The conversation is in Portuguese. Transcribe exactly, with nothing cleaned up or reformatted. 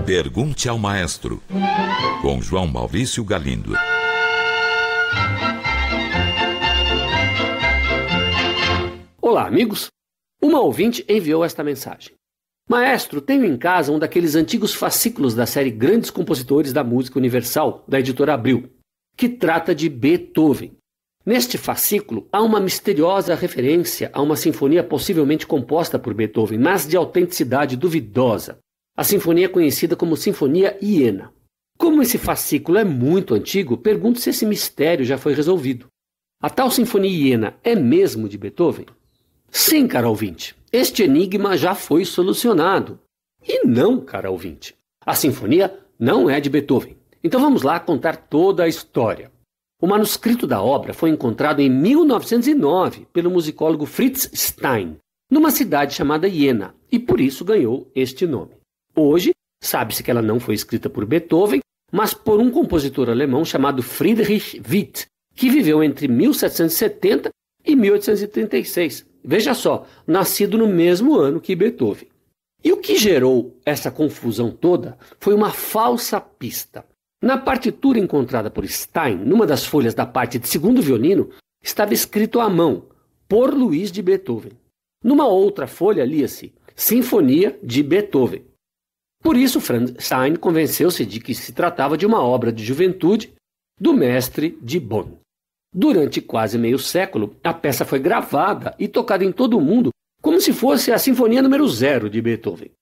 Pergunte ao Maestro, com João Maurício Galindo. Olá, amigos. Uma ouvinte enviou esta mensagem. Maestro, tenho em casa um daqueles antigos fascículos da série Grandes Compositores da Música Universal, da editora Abril, que trata de Beethoven. Neste fascículo, há uma misteriosa referência a uma sinfonia possivelmente composta por Beethoven, mas de autenticidade duvidosa. A sinfonia é conhecida como Sinfonia Iena. Como esse fascículo é muito antigo, pergunto se esse mistério já foi resolvido. A tal Sinfonia Iena é mesmo de Beethoven? Sim, cara ouvinte, este enigma já foi solucionado. E não, cara ouvinte, a sinfonia não é de Beethoven. Então vamos lá contar toda a história. O manuscrito da obra foi encontrado em mil novecentos e nove pelo musicólogo Fritz Stein, numa cidade chamada Iena, e por isso ganhou este nome. Hoje, sabe-se que ela não foi escrita por Beethoven, mas por um compositor alemão chamado Friedrich Witt, que viveu entre mil setecentos e setenta e mil oitocentos e trinta e seis. Veja só, nascido no mesmo ano que Beethoven. E o que gerou essa confusão toda foi uma falsa pista. Na partitura encontrada por Stein, numa das folhas da parte de segundo violino, estava escrito à mão, por Luís de Beethoven. Numa outra folha lia-se, Sinfonia de Beethoven. Por isso, Franz Stein convenceu-se de que se tratava de uma obra de juventude do mestre de Bonn. Durante quase meio século, a peça foi gravada e tocada em todo o mundo como se fosse a Sinfonia número zero de Beethoven.